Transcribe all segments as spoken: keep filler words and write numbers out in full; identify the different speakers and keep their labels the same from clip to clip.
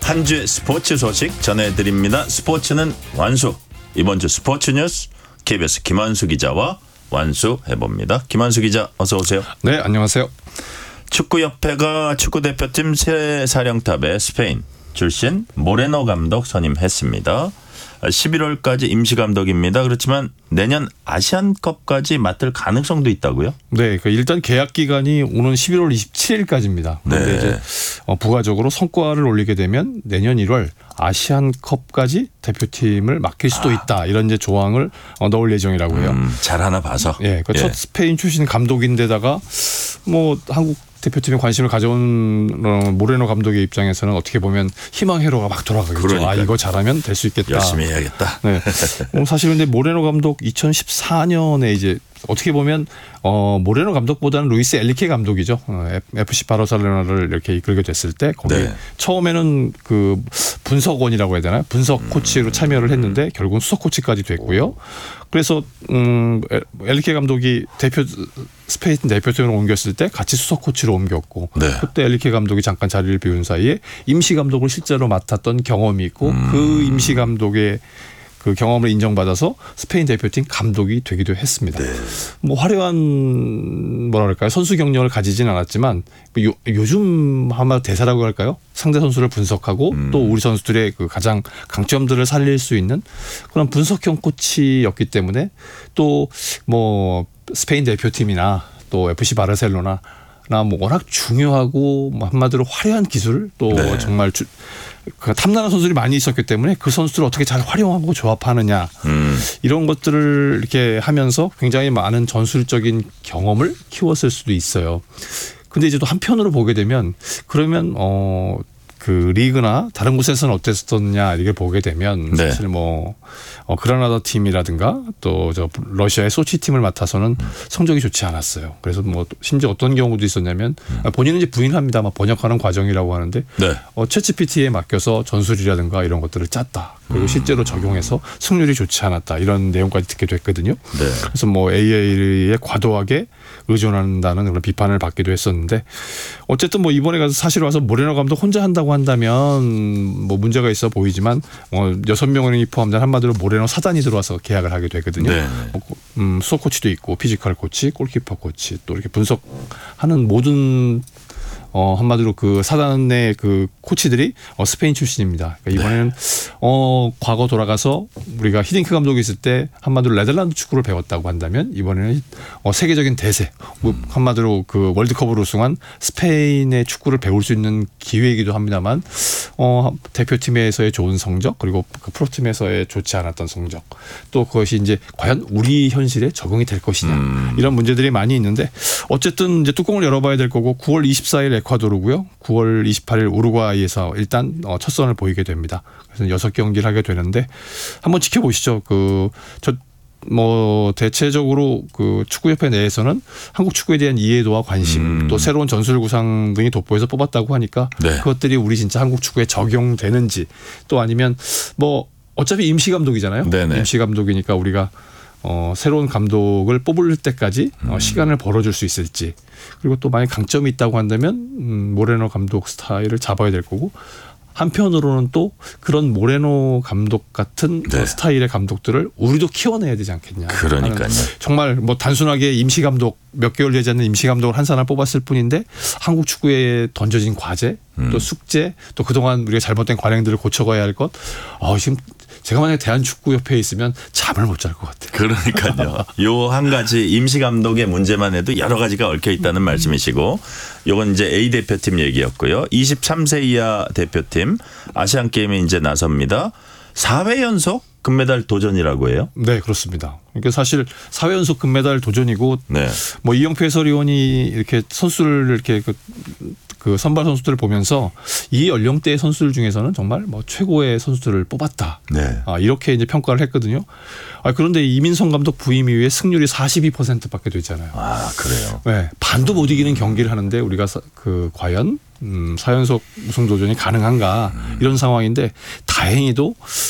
Speaker 1: 한 주의 스포츠 소식 전해드립니다. 스포츠는 완수. 이번 주 스포츠 뉴스 케이비에스 김환수 기자와 완수해봅니다. 김환수 기자 어서 오세요.
Speaker 2: 네, 안녕하세요.
Speaker 1: 축구협회가 축구대표팀 새 사령탑에 스페인 출신 모레노 감독 선임했습니다. 십일월까지 임시감독입니다. 그렇지만 내년 아시안컵까지 맡을 가능성도 있다고요?
Speaker 2: 네, 그러니까 일단 계약 기간이 오는 십일월 이십칠일까지입니다. 그런데
Speaker 1: 네.
Speaker 2: 이제 부가적으로 성과를 올리게 되면 내년 일월 아시안컵까지 대표팀을 맡길 수도 있다. 이런 이제 조항을 넣을 예정이라고요.
Speaker 1: 음, 잘하나 봐서.
Speaker 2: 예, 그러니까
Speaker 1: 예.
Speaker 2: 첫 스페인 출신 감독인데다가 뭐 한국 대표팀에 관심을 가져온 모레노 감독의 입장에서는 어떻게 보면 희망 회로가 막 돌아가겠죠.
Speaker 1: 그러니까요.
Speaker 2: 아, 이거 잘하면 될 수 있겠다.
Speaker 1: 열심히 해야겠다.
Speaker 2: 네. 사실 근데 모레노 감독 이천십사 년에 이제 어떻게 보면 어 모레노 감독보다는 루이스 엔리케 감독이죠. 어, 에프씨 바르셀로나를 이렇게 이끌게 됐을 때 거기
Speaker 1: 네.
Speaker 2: 처음에는 그 분석원이라고 해야 되나요? 분석 코치로 참여를 했는데 결국은 수석 코치까지 됐고요. 그래서 음 엔리케 감독이 대표 스페인 대표팀으로 옮겼을 때 같이 수석 코치로 옮겼고
Speaker 1: 네.
Speaker 2: 그때 엔리케 감독이 잠깐 자리를 비운 사이에 임시 감독을 실제로 맡았던 경험이 있고
Speaker 1: 음.
Speaker 2: 그 임시 감독의 그 경험을 인정받아서 스페인 대표팀 감독이 되기도 했습니다.
Speaker 1: 네.
Speaker 2: 뭐 화려한 뭐랄까요 선수 경력을 가지진 않았지만 요, 요즘 아마 대사라고 할까요? 상대 선수를 분석하고
Speaker 1: 음.
Speaker 2: 또 우리 선수들의 그 가장 강점들을 살릴 수 있는 그런 분석형 코치였기 때문에 또 뭐 스페인 대표팀이나 또 에프씨 바르셀로나 나 뭐 워낙 중요하고 뭐 한마디로 화려한 기술 또
Speaker 1: 네.
Speaker 2: 정말 주, 그 탐나는 선수들이 많이 있었기 때문에 그 선수들을 어떻게 잘 활용하고 조합하느냐
Speaker 1: 음.
Speaker 2: 이런 것들을 이렇게 하면서 굉장히 많은 전술적인 경험을 키웠을 수도 있어요. 근데 이제 또 한편으로 보게 되면 그러면 어 그 리그나 다른 곳에서는 어땠었냐 이렇게 보게 되면
Speaker 1: 네.
Speaker 2: 사실 뭐 어, 그라나다 팀이라든가 또 저 러시아의 소치 팀을 맡아서는 성적이 좋지 않았어요. 그래서 뭐 심지어 어떤 경우도 있었냐면 본인은 이제 부인합니다. 막 번역하는 과정이라고 하는데
Speaker 1: 네.
Speaker 2: 어, 챗지피티에 맡겨서 전술이라든가 이런 것들을 짰다. 그리고 실제로 적용해서 승률이 좋지 않았다. 이런 내용까지 듣게 됐거든요.
Speaker 1: 네.
Speaker 2: 그래서 뭐 에이아이에 과도하게 의존한다는 그런 비판을 받기도 했었는데 어쨌든 뭐 이번에 가서 사실 와서 모레노 감독 혼자 한다고 한다면 뭐 문제가 있어 보이지만 어, 여섯 명이 포함된 한마디로 모레노 사단이 들어와서 계약을 하게 되거든요.
Speaker 1: 네.
Speaker 2: 음, 수석 코치도 있고 피지컬 코치, 골키퍼 코치 또 이렇게 분석하는 모든 어, 한마디로 그 사단의 그 코치들이 어, 스페인 출신입니다. 그러니까 이번에는 네. 어, 과거 돌아가서 우리가 히딩크 감독이 있을 때 한마디로 네덜란드 축구를 배웠다고 한다면 이번에는 어, 세계적인 대세, 음. 한마디로 그 월드컵으로 우승한 스페인의 축구를 배울 수 있는 기회이기도 합니다만 어, 대표팀에서의 좋은 성적 그리고 그 프로팀에서의 좋지 않았던 성적 또 그것이 이제 과연 우리 현실에 적용이 될 것이냐 음. 이런 문제들이 많이 있는데 어쨌든 이제 뚜껑을 열어봐야 될 거고 구월 이십사일 에콰도르고요. 구월 이십팔일 우루과이에서 일단 첫 선을 보이게 됩니다. 그래서 여섯 경기를 하게 되는데 한번 지켜보시죠. 그 저 뭐 대체적으로 그 축구협회 내에서는 한국 축구에 대한 이해도와 관심 음. 또 새로운 전술 구상 등이 돋보여서 뽑았다고 하니까 네. 그것들이 우리 진짜 한국 축구에 적용되는지 또 아니면 뭐 어차피 임시 감독이잖아요. 네네. 임시 감독이니까 우리가 어, 새로운 감독을 뽑을 때까지 음. 어, 시간을 벌어줄 수 있을지 그리고 또 만약 강점이 있다고 한다면 음, 모레노 감독 스타일을 잡아야 될 거고 한편으로는 또 그런 모레노 감독 같은
Speaker 1: 네.
Speaker 2: 스타일의 감독들을 우리도 키워내야 되지 않겠냐.
Speaker 1: 그러니까요.
Speaker 2: 정말 뭐 단순하게 임시 감독 몇 개월 되지 않는 임시 감독을 한 사람 뽑았을 뿐인데 한국 축구에 던져진 과제 음. 또 숙제 또 그동안 우리가 잘못된 관행들을 고쳐가야 할 것 어, 지금 제가 만약에 대한축구협회에 있으면 잠을 못 잘 것 같아요.
Speaker 1: 그러니까요. 요 한 가지 임시 감독의 문제만 해도 여러 가지가 얽혀 있다는 말씀이시고 요건 이제 A 대표팀 얘기였고요. 이십삼 세 이하 대표팀 아시안 게임에 이제 나섭니다. 사 회 연속 금메달 도전이라고 해요?
Speaker 2: 네, 그렇습니다. 그러니까 사실 사 회 연속 금메달 도전이고
Speaker 1: 네.
Speaker 2: 뭐 이영표 해설위원이 이렇게 선수를 이렇게 그, 그 선발 선수들을 보면서 이 연령대의 선수들 중에서는 정말 뭐 최고의 선수들을 뽑았다.
Speaker 1: 네.
Speaker 2: 아, 이렇게 이제 평가를 했거든요. 아, 그런데 이민성 감독 부임 이후에 승률이 사십이 퍼센트밖에 되잖아요.
Speaker 1: 아, 그래요.
Speaker 2: 네, 반도 못 이기는 경기를 하는데 우리가 그 과연 음, 사 연속 우승 도전이 가능한가
Speaker 1: 음.
Speaker 2: 이런 상황인데 다행히도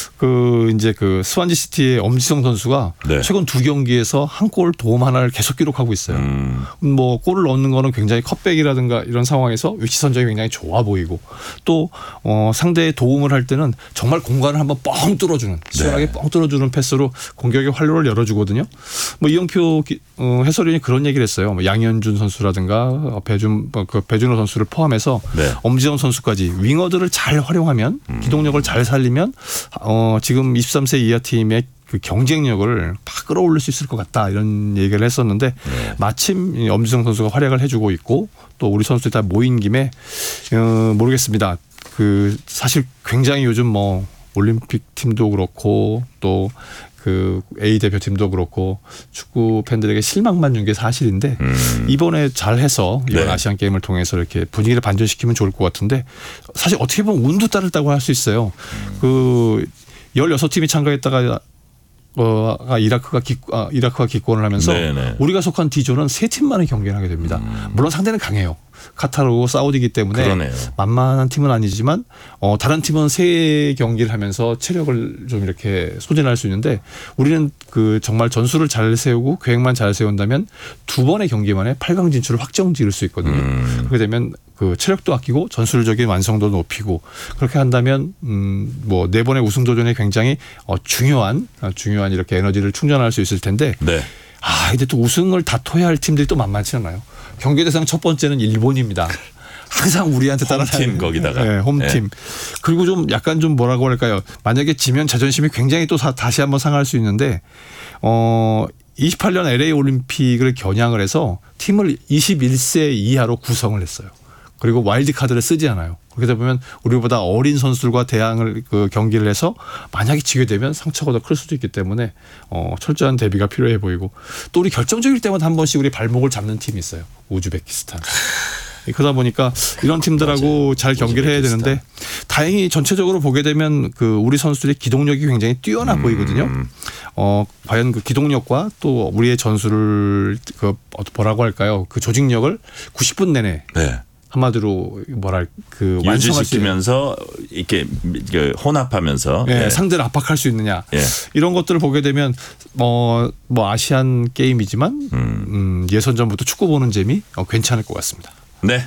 Speaker 2: 그 이제 그 스완지 시티의 엄지성 선수가
Speaker 1: 네.
Speaker 2: 최근 두 경기에서 한 골 도움 하나를 계속 기록하고 있어요.
Speaker 1: 음.
Speaker 2: 뭐 골을 넣는 거는 굉장히 컷백이라든가 이런 상황에서 위치 선정이 굉장히 좋아 보이고 또 어, 상대의 도움을 할 때는 정말 공간을 한번 뻥 뚫어주는 시원하게
Speaker 1: 네.
Speaker 2: 뻥 뚫어주는 패스로 공격의 활로를 열어주거든요. 뭐 이영표 기- 어, 해설위원이 그런 얘기를 했어요. 뭐 양현준 선수라든가 배준 뭐 그 배준호 선수를 포함해서
Speaker 1: 네.
Speaker 2: 엄지성 선수까지 윙어들을 잘 활용하면
Speaker 1: 음.
Speaker 2: 기동력을 잘 살리면 어, 지금 이십삼 세 이하 팀의 그 경쟁력을 팍 끌어올릴 수 있을 것 같다 이런 얘기를 했었는데
Speaker 1: 네.
Speaker 2: 마침 이 엄지성 선수가 활약을 해주고 있고 또 우리 선수들이 다 모인 김에 어, 모르겠습니다. 그 사실 굉장히 요즘 뭐 올림픽 팀도 그렇고 또 그 A 대표팀도 그렇고 축구 팬들에게 실망만 준 게 사실인데
Speaker 1: 음.
Speaker 2: 이번에 잘해서 이번
Speaker 1: 네.
Speaker 2: 아시안 게임을 통해서 이렇게 분위기를 반전시키면 좋을 것 같은데 사실 어떻게 보면 운도 따르다고 할 수 있어요. 그 열여섯 팀이 참가했다가 어, 아, 이라크가 기, 아, 이라크가 기권을 하면서
Speaker 1: 네네.
Speaker 2: 우리가 속한 D조는 세 팀만의 경기를 하게 됩니다.
Speaker 1: 음.
Speaker 2: 물론 상대는 강해요. 카타르고 사우디이기 때문에
Speaker 1: 그러네요.
Speaker 2: 만만한 팀은 아니지만 어, 다른 팀은 세 경기를 하면서 체력을 좀 이렇게 소진할 수 있는데 우리는 그 정말 전술을 잘 세우고 계획만 잘 세운다면 두 번의 경기만에 팔 강 진출을 확정 지을 수 있거든요.
Speaker 1: 음.
Speaker 2: 그렇게 되면 그 체력도 아끼고 전술적인 완성도도 높이고 그렇게 한다면 음 뭐 네 번의 우승 도전에 굉장히 어 중요한 어 중요한 이렇게 에너지를 충전할 수 있을 텐데
Speaker 1: 네.
Speaker 2: 아 근데 또 우승을 다퉈야 할 팀들이 또 만만치 않아요. 경기 대상 첫 번째는 일본입니다. 항상 우리한테 따라다니는
Speaker 1: 홈팀 거기다가.
Speaker 2: 네, 홈팀.
Speaker 1: 네.
Speaker 2: 그리고 좀 약간 좀 뭐라고 할까요? 만약에 지면 자존심이 굉장히 또 사, 다시 한번 상할 수 있는데 어 이십팔 년 엘에이 올림픽을 겨냥을 해서 팀을 이십일 세 이하로 구성을 했어요. 그리고 와일드 카드를 쓰지 않아요. 그렇게 되면 우리보다 어린 선수들과 대항을 그 경기를 해서 만약에 지게 되면 상처가 더 클 수도 있기 때문에 어, 철저한 대비가 필요해 보이고 또 우리 결정적일 때마다 한 번씩 우리 발목을 잡는 팀이 있어요. 우즈베키스탄. 그러다 보니까 이런 팀들하고
Speaker 1: 맞아요.
Speaker 2: 잘 경기를 해야
Speaker 1: 우즈베키스탄.
Speaker 2: 되는데 다행히 전체적으로 보게 되면 그 우리 선수들의 기동력이 굉장히 뛰어나
Speaker 1: 음.
Speaker 2: 보이거든요. 어 과연 그 기동력과 또 우리의 전술을 그 뭐라고 할까요? 그 조직력을 구십 분 내내
Speaker 1: 네.
Speaker 2: 한마디로 뭐랄 그 완성할 수 있는
Speaker 1: 유지시키면서 이렇게 그 혼합하면서
Speaker 2: 예,
Speaker 1: 예.
Speaker 2: 상대를 압박할 수 있느냐
Speaker 1: 예.
Speaker 2: 이런 것들을 보게 되면 뭐, 뭐 아시안 게임이지만
Speaker 1: 음.
Speaker 2: 음, 예선전부터 축구 보는 재미 어, 괜찮을 것 같습니다.
Speaker 1: 네.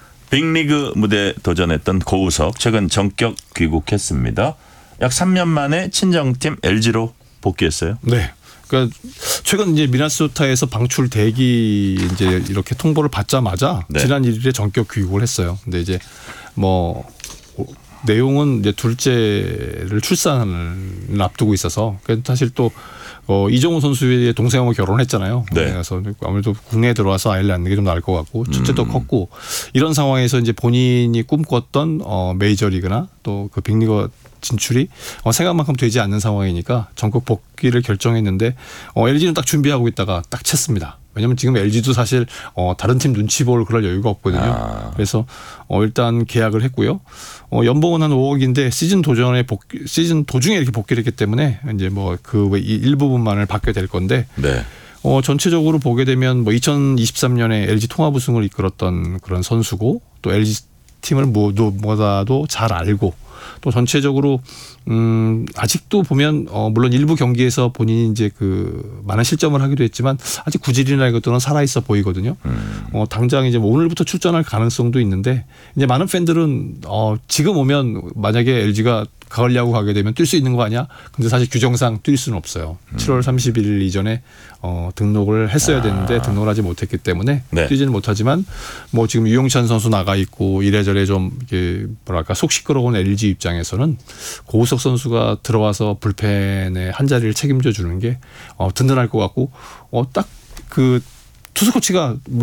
Speaker 1: 빅리그 무대 도전했던 고우석 최근 전격 귀국했습니다. 약 삼 년 만에 친정팀 엘지로 복귀했어요.
Speaker 2: 네. 그러니까 최근 이제 미네소타에서 방출 대기 이제 이렇게 통보를 받자마자
Speaker 1: 네.
Speaker 2: 지난 일 일에 전격 귀국을 했어요. 근데 이제 뭐 내용은 이제 둘째를 출산을 앞두고 있어서 그러니까 사실 또 어, 이정우 선수의 동생하고 결혼했잖아요.
Speaker 1: 네.
Speaker 2: 그래서 아무래도 국내에 들어와서 아이를 낳는 게 좀 나을 것 같고 첫째도
Speaker 1: 음.
Speaker 2: 컸고 이런 상황에서 이제 본인이 꿈꿨던 어, 메이저리그나 또 그 빅리그 진출이 어, 생각만큼 되지 않는 상황이니까 전국 복귀를 결정했는데 어, 엘지는 딱 준비하고 있다가 딱 챘습니다. 왜냐하면 지금 엘지도 사실 어, 다른 팀 눈치 볼 그럴 여유가 없거든요.
Speaker 1: 아.
Speaker 2: 그래서 어, 일단 계약을 했고요. 어, 연봉은 한 오억인데 시즌 도전에 복귀, 시즌 도중에 이렇게 복귀를 했기 때문에 이제 뭐 그 일부분만을 받게 될 건데
Speaker 1: 네.
Speaker 2: 어, 전체적으로 보게 되면 뭐 이천이십삼 년에 엘지 통합 우승을 이끌었던 그런 선수고 또 엘지 팀을 무엇보다도 잘 알고 또 전체적으로 음 아직도 보면 어 물론 일부 경기에서 본인이 이제 그 많은 실점을 하기도 했지만 아직 구질이나 이것들은 살아 있어 보이거든요.
Speaker 1: 음.
Speaker 2: 어 당장 이제 뭐 오늘부터 출전할 가능성도 있는데 이제 많은 팬들은 어 지금 오면 만약에 엘지가 가을 야구 가게 되면 뛸 수 있는 거 아니야? 근데 사실 규정상 뛸 수는 없어요.
Speaker 1: 음.
Speaker 2: 칠월 삼십일 이전에 어 등록을 했어야 되는데
Speaker 1: 아.
Speaker 2: 등록을 하지 못했기 때문에
Speaker 1: 네.
Speaker 2: 뛰지는 못하지만 뭐 지금 유용찬 선수 나가 있고 이래저래 좀 이게 뭐랄까 속 시끄러운 엘지 입장에서는 고우석 선수가 들어와서 불펜의 한 자리를 책임져 주는 게 어 든든할 것 같고 어 딱 그 투수 코치가